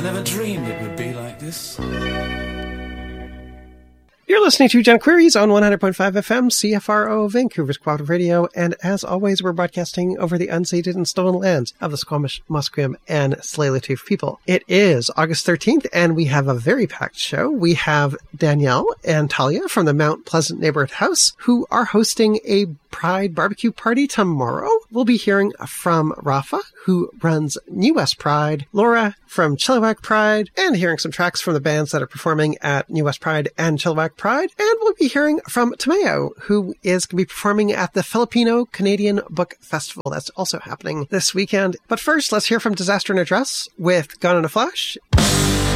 never dreamed it would be like this. You're listening to John Queries on 100.5 FM, CFRO, Vancouver's Cooperative Radio, and as always, we're broadcasting over the unceded and stolen lands of the Squamish, Musqueam, and Tsleil-Waututh people. It is August 13th, and we have a very packed show. We have Danielle and Talia from the Mount Pleasant Neighborhood House, who are hosting a Pride barbecue party tomorrow. We'll be hearing from Rafa, who runs New West Pride, Laura from Chilliwack Pride, and hearing some tracks from the bands that are performing at New West Pride and Chilliwack Pride. And we'll be hearing from Tomeo, who is going to be performing at the Filipino-Canadian Book Festival. That's also happening this weekend. But first, let's hear from Disaster in a Dress with Gone in a Flash.